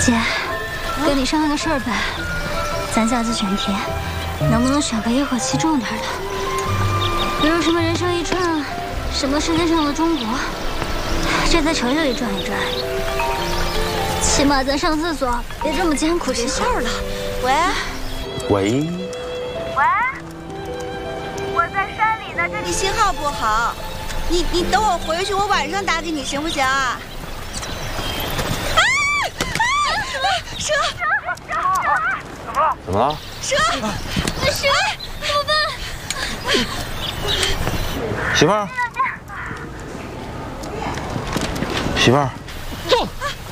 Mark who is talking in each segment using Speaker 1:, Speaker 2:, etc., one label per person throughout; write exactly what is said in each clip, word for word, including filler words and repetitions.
Speaker 1: 姐，跟你商量个事儿呗，咱下次选题，能不能选个一火气重点的？比如什么人生一串，什么世界上的中国，这在城市里转一转，起码咱上厕所别这么艰苦。
Speaker 2: 没事了。喂。
Speaker 3: 喂。
Speaker 2: 喂。我在山里呢，这里信号不好。你你等我回去，我晚上打给你行不行啊？啊！蛇！蛇！
Speaker 3: 怎么了？怎么了？
Speaker 2: 蛇！那蛇怎么办？
Speaker 3: 媳妇儿，媳妇儿，
Speaker 4: 坐。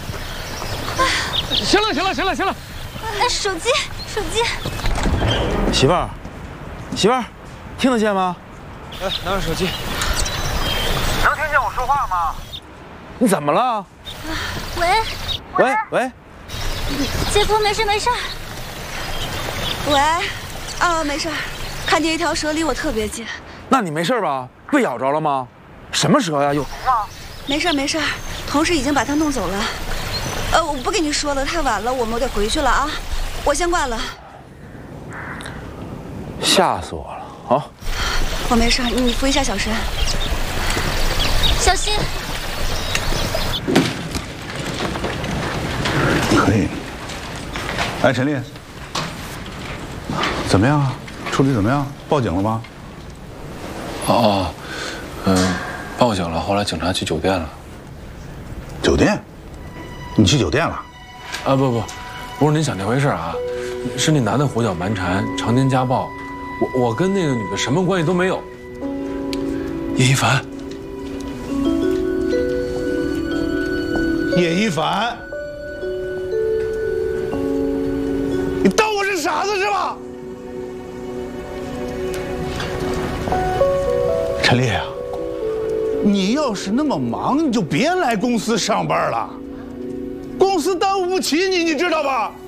Speaker 4: 行了，行了，行了，行了。
Speaker 1: 哎，手机，手机。
Speaker 3: 媳妇儿，媳妇儿，听得见吗？
Speaker 4: 哎，拿着手机。
Speaker 3: 能听见我说话吗？你怎么了？
Speaker 1: 喂。
Speaker 3: 喂喂。
Speaker 1: 姐夫，没事没事。
Speaker 2: 喂，啊，没事，看见一条蛇离我特别近。
Speaker 3: 那你没事吧？被咬着了吗？什么蛇呀？有毒吗？
Speaker 2: 没事没事，同事已经把它弄走了。呃，我不跟你说了，太晚了，我们得回去了啊，我先挂了。
Speaker 3: 吓死我了！啊，
Speaker 2: 我没事，你扶一下小申。
Speaker 1: 小心。
Speaker 5: 可以。哎，陈丽，怎么样啊？处理怎么样？报警了吗？
Speaker 6: 哦，嗯，报警了。后来警察去酒店了。
Speaker 5: 酒店？你去酒店了？
Speaker 6: 啊，不不，不是您想那回事啊，是那男的胡搅蛮缠，常年家暴。我我跟那个女的什么关系都没有。叶一凡。
Speaker 5: 叶一凡，你当我是傻子是吧？陈丽啊，你要是那么忙，你就别来公司上班了，公司耽误不起你，你知道吧？